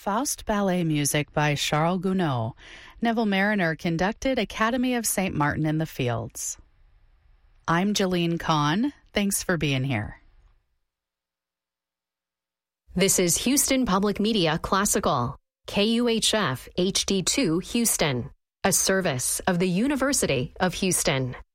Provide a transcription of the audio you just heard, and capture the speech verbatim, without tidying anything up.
Faust ballet music by Charles Gounod. Neville Mariner conducted Academy of Saint Martin in the Fields. I'm Jeline Kahn. Thanks for being here. This is Houston Public Media Classical, K U H F H D two Houston, a service of the University of Houston.